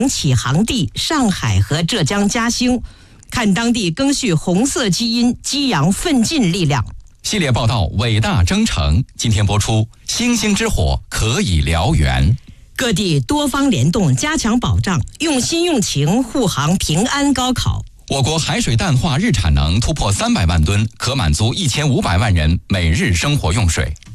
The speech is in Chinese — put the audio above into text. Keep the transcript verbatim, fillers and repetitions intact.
起航地上海和浙江嘉兴，看当地赓续红色基因，激扬奋进力量。 系列报道伟大征程，今天播出星星之火可以燎原。 各地多方联动，加强保障，用心用情护航平安高考。 我国海水淡化日产能突破三百万吨，可满足一千五百万人每日生活用水。